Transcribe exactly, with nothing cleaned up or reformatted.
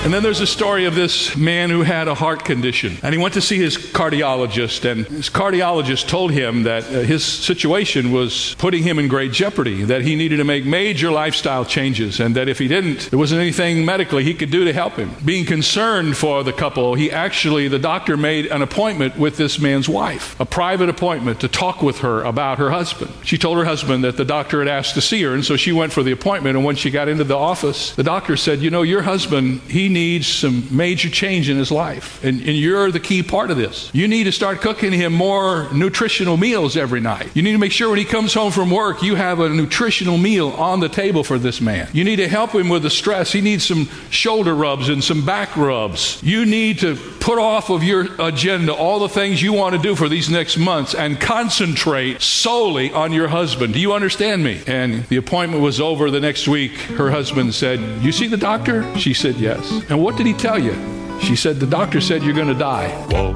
And then there's a story of this man who had a heart condition. And he went to see his cardiologist. And his cardiologist told him that uh, his situation was putting him in great jeopardy, that he needed to make major lifestyle changes, and that if he didn't, there wasn't anything medically he could do to help him. Being concerned for the couple, he actually, the doctor made an appointment with this man's wife, a private appointment to talk with her about her husband. She told her husband that the doctor had asked to see her, and so she went for the appointment. And when she got into the office, the doctor said, you know, your husband, he needs some major change in his life, and, and you're the key part of this. You need to start cooking him more nutritional meals every night. You need to make sure when he comes home from work, you have a nutritional meal on the table for this man. You need to help him with the stress. He needs some shoulder rubs and some back rubs. You need to put off of your agenda all the things you want to do for these next months and concentrate solely on your husband. Do you understand me? And the appointment was over the next week. Her husband said, you see the doctor? She said, yes. And what did he tell you? She said, the doctor said you're going to die. Whoa.